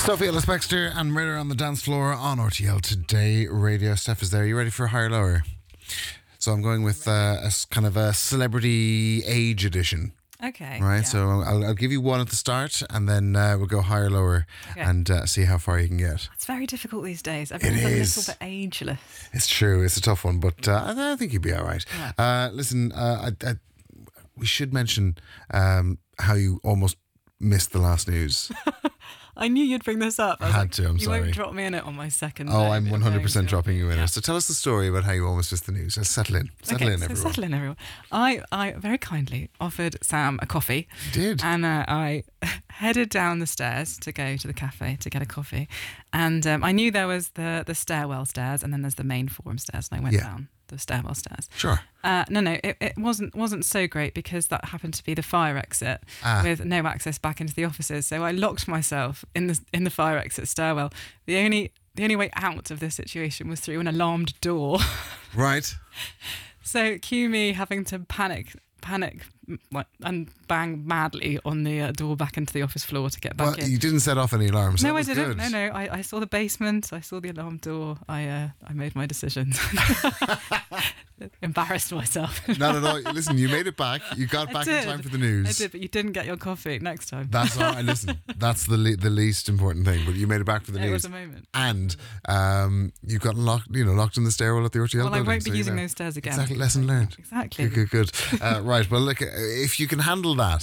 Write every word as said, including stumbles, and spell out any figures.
Sophie Ellis Baxter and Murder on the Dance Floor on R T L Today Radio. Steph is there. Are you ready for a higher lower? So I'm going with uh, a s- kind of a celebrity age edition. Okay. Right, yeah. so I'll, I'll give you one at the start and then uh, we'll go higher, lower Okay. and uh, see how far you can get. It's very difficult these days. Everyone's a is. little bit ageless. It's true, it's a tough one, but uh, I think you'll be all right. Yeah. Uh, listen, uh, I, I, we should mention um, how you almost missed the last news. I knew you'd bring this up. I was Had like, to, I'm you sorry. won't drop me in it on my second Oh, day I'm of one hundred knowing percent you're dropping you in yeah. it. So tell us the story about how you almost missed the news. Let's settle in. Settle Okay, in, so everyone. settle in, everyone. I, I very kindly offered Sam a coffee. You did. And uh, I headed down the stairs to go to the cafe to get a coffee. And um, I knew there was the, the stairwell stairs and then there's the main forum stairs. And I went Yeah. down the stairwell stairs. Sure. Uh, no, no, it, it wasn't wasn't so great because that happened to be the fire exit Ah. with no access back into the offices. So I locked myself in the in the fire exit stairwell. The only the only way out of this situation was through an alarmed door. Right. So cue me having to panic, panic, m- like, and bang madly on the uh, door back into the office floor to get back Well, in. you didn't set off any alarms. No, That I was didn't. good. No, no. I, I saw the basement. I saw the alarm door. I uh, I made my decisions. Embarrassed myself. Not at all. Listen, you made it back. You got I back in did. time for the news. I did, but you didn't get your coffee next time. That's all right. Listen, that's the le- the least important thing. But you made it back for the it news, was a moment. and um, you got locked. You know, locked in the stairwell at the R T L Well, I building. won't be so you using know. those stairs again. Exactly. Lesson learned. Exactly. Good, good, good. Uh, right. Well, look, uh, if you can handle that,